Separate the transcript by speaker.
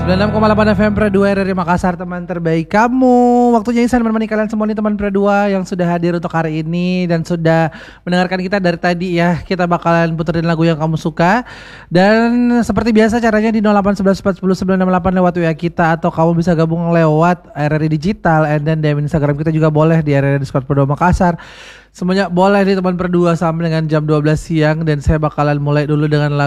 Speaker 1: 96,8 FM Pro 2 RRI Makassar, teman terbaik kamu. Waktunya Ihsan menemani kalian semua nih teman Pro 2 yang sudah hadir untuk hari ini dan sudah mendengarkan kita dari tadi ya. Kita bakalan puterin lagu yang kamu suka. Dan seperti biasa caranya di 081140968 lewat WA kita, atau kamu bisa gabung lewat RRI Digital, and then DM Instagram kita juga boleh di RRI Discord Pro 2 Makassar. Semuanya boleh nih teman Pro 2 sampai dengan jam 12 siang, dan saya bakalan mulai dulu dengan lagu